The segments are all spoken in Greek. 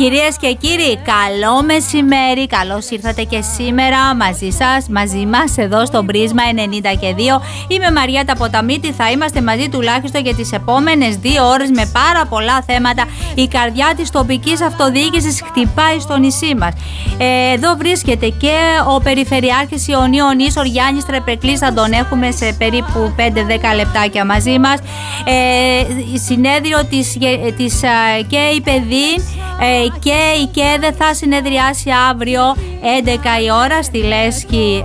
Κυρίες και κύριοι, καλό μεσημέρι, καλώς ήρθατε και σήμερα μαζί μας εδώ στο Πρίσμα 92. Είμαι Μαριέτα Ποταμίτη, θα είμαστε μαζί τουλάχιστον για τις επόμενες 2 ώρες με πάρα πολλά θέματα. Η καρδιά της τοπικής αυτοδιοίκησης χτυπάει στο νησί μας. Εδώ βρίσκεται και ο Περιφερειάρχης Ιωνίων Ίσορ Γιάννης Τρεπεκλής, θα τον έχουμε σε περίπου 5-10 λεπτάκια μαζί μας. Συνέδριο της και η ΠΕΔΗ και η ΚΕΔΕ θα συνεδριάσει αύριο 11 η ώρα στη Λέσχη,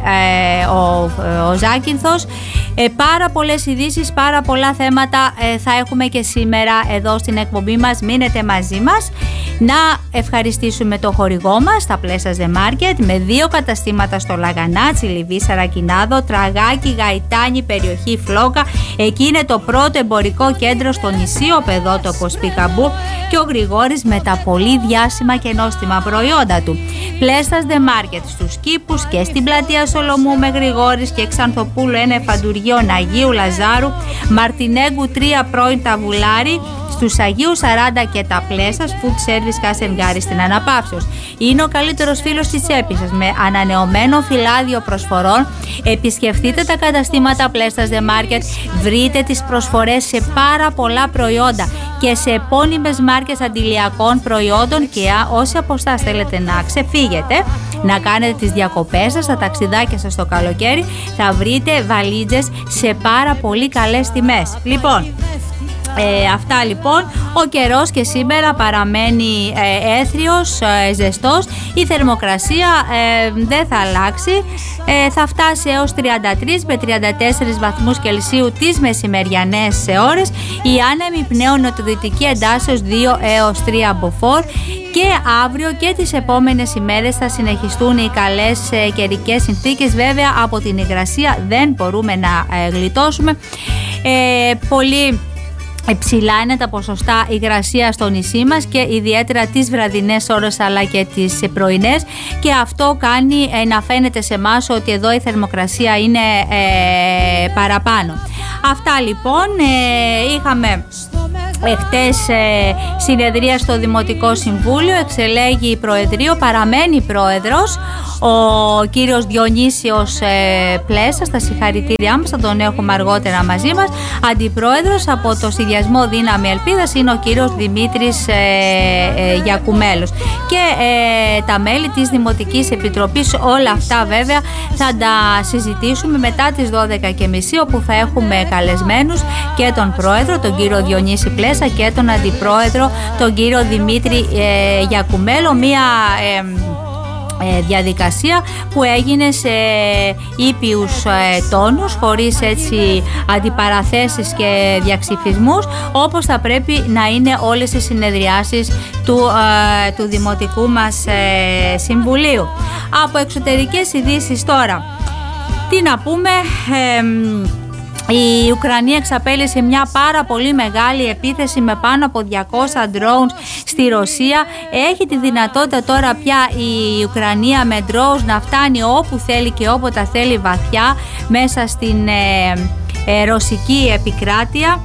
ο Ζάκυνθος. Πάρα πολλές ειδήσεις, πάρα πολλά θέματα θα έχουμε και σήμερα εδώ στην εκπομπή μας. Μείνετε μαζί μας. Να ευχαριστήσουμε το χορηγό μας, τα Πλέσας The Market, με 2 καταστήματα στο Λαγανάτσι, Λιβύη, Σαρακινάδο, Τραγάκι, Γαϊτάνη, περιοχή Φλόκα. Εκεί είναι το πρώτο εμπορικό κέντρο στο νησί, ο παιδότοπος Πικαμπού, και ο Γρηγόρης με τα πολύ διάσημα και νόστιμα προϊόντα του. Πλέσας The Market στους Κήπους και στην πλατεία Σολομού με Γρηγόρης και Ξανθοπούλου, ένα εφαντουργείο Αγίου Λαζάρου, Μαρτινέγκου 3 πρώην Ταβουλάρη, στους Αγίους 40 και τα Πλέσας, food service Κασενγκάρη στην Αναπαύσεως. Είναι ο καλύτερος φίλος της τσέπης σας, με ανανεωμένο φυλάδιο προσφορών. Επισκεφτείτε τα καταστήματα Πλέσας The Market, βρείτε τις προσφορές σε πάρα πολλά προϊόντα και σε επώνυμες μάρκες αντιλιακών προϊόντων, και όσοι από εσάς θέλετε να ξεφύγετε, να κάνετε τις διακοπές σας, τα ταξιδάκια σας το καλοκαίρι, θα βρείτε βαλίτζες σε πάρα πολύ καλές τιμές. Λοιπόν, αυτά λοιπόν. Ο καιρός και σήμερα παραμένει έθριος, ζεστός. Η θερμοκρασία δεν θα αλλάξει, θα φτάσει έως 33 με 34 βαθμούς Κελσίου τις μεσημεριανές ώρες. Η άνεμη πνέων νοτιοδυτική εντάσσεως 2 έως 3 μποφόρ. Και αύριο και τις επόμενες ημέρες θα συνεχιστούν οι καλές καιρικές συνθήκες. Βέβαια από την υγρασία δεν μπορούμε να γλιτώσουμε. Πολύ ψηλά είναι τα ποσοστά υγρασία στο νησί μας, και ιδιαίτερα τις βραδινές ώρες αλλά και τις πρωινές, και αυτό κάνει να φαίνεται σε εμάς ότι εδώ η θερμοκρασία είναι παραπάνω. Αυτά λοιπόν. Είχαμε χτες συνεδρία στο Δημοτικό Συμβούλιο, εξελέγει η Προεδρείο, παραμένει πρόεδρος ο κύριος Διονύσιος Πλέσας, τα συγχαρητήριά μας, θα τον έχουμε αργότερα μαζί μας. Αντιπρόεδρος από το Συνδυασμό Δύναμη Ελπίδας είναι ο κύριος Δημήτρης Γιακουμέλος, και τα μέλη της Δημοτικής Επιτροπής. Όλα αυτά βέβαια θα τα συζητήσουμε μετά τις 12:30, όπου θα έχουμε καλεσμένους και τον πρόεδρο, τον κύριο Διονύση Πλέσα, και τον αντιπρόεδρο, τον κύριο Δημήτρη Γιακουμέλο. Μία διαδικασία που έγινε σε ήπιους τόνους, χωρίς έτσι αντιπαραθέσεις και διαξυφισμούς, όπως θα πρέπει να είναι όλες οι συνεδριάσεις του Δημοτικού μας Συμβουλίου. Από εξωτερικές ειδήσεις τώρα, τι να πούμε. Η Ουκρανία εξαπέλυσε μια πάρα πολύ μεγάλη επίθεση με πάνω από 200 drones στη Ρωσία. Έχει τη δυνατότητα τώρα πια η Ουκρανία με drones να φτάνει όπου θέλει και όποτε θέλει βαθιά μέσα στην ρωσική επικράτεια.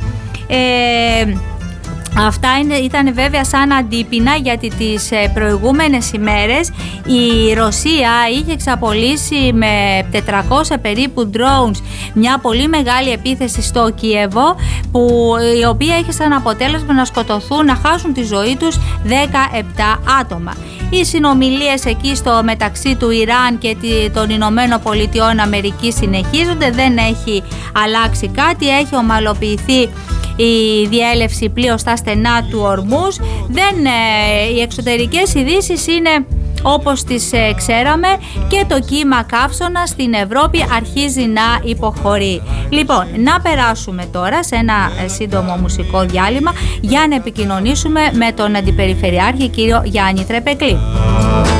Αυτά ήταν βέβαια σαν αντίπεινα, γιατί τις προηγούμενες ημέρες η Ρωσία είχε εξαπολύσει με 400 περίπου drones μια πολύ μεγάλη επίθεση στο Κίεβο, η οποία είχε σαν αποτέλεσμα να σκοτωθούν, να χάσουν τη ζωή τους 17 άτομα. Οι συνομιλίες εκεί στο μεταξύ του Ιράν και των Ηνωμένων Πολιτειών Αμερικής συνεχίζονται, δεν έχει αλλάξει κάτι, έχει ομαλοποιηθεί η διέλευση πλοίων στα στενά του Ορμούζ. Οι εξωτερικές ειδήσεις είναι όπως τις ξέραμε, και το κύμα καύσωνα στην Ευρώπη αρχίζει να υποχωρεί. Λοιπόν, να περάσουμε τώρα σε ένα σύντομο μουσικό διάλειμμα για να επικοινωνήσουμε με τον Αντιπεριφερειάρχη κύριο Γιάννη Τρεπεκλή.